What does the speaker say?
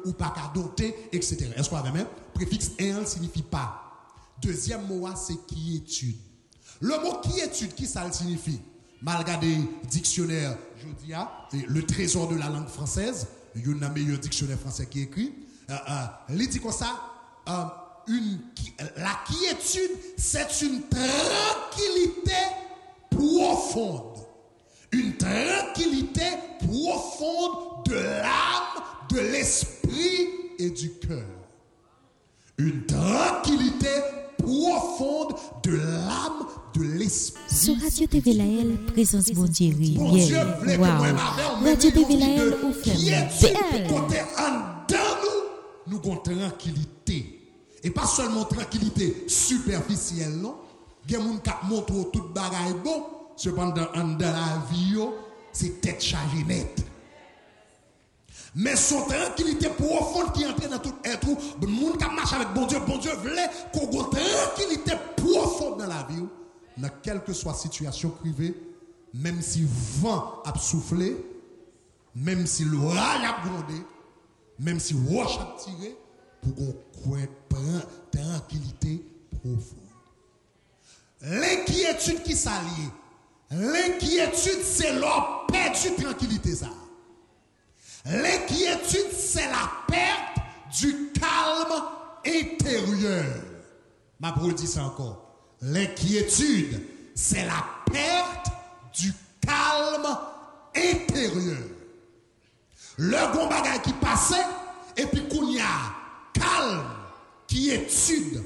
ou pas qu'à doter, etc. Est-ce qu'on a même? Préfixe un signifie pas. Deuxième mot, c'est quiétude. Le mot quiétude, qui ça signifie? Malgré des dictionnaires, je dis, le trésor de la langue française, il y a un meilleur dictionnaire français qui écrit, il dit comme ça, la quiétude, c'est une tranquillité profonde. Une tranquillité profonde de l'âme, de l'esprit et du cœur. Une tranquillité profonde de l'âme, de l'esprit. Sur Radio TV Laël, présence bon Dieu. Bon Dieu, Radio TV Laël, on fait belle. Côté en dedans nous avons tranquillité. Et pas seulement tranquillité superficielle, non. Il y a des gens qui montrent tout bagaille bon, cependant, en dans la vie, c'est tête chargée nette. Mais son tranquillité profonde qui entre dans tout être, le monde qui marche avec bon Dieu voulait qu'on ait tranquillité profonde dans la vie, dans quelle que soit situation privée, même si vent a soufflé, même si l'orage a grondé, même si roche a tiré, pour qu'on prenne tranquillité profonde. L'inquiétude qui s'allie, l'inquiétude c'est leur perdu tranquillité ça. L'inquiétude c'est la perte du calme intérieur. Ma pour dire ça encore. L'inquiétude c'est la perte du calme intérieur. Le bon bagage qui passait et puis qu'on y a calme, quiétude,